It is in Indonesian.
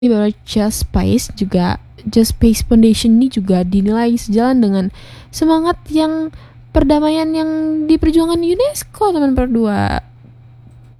bahwa Just Space Foundation ini juga dinilai sejalan dengan semangat yang perdamaian yang diperjuangkan UNESCO teman berdua.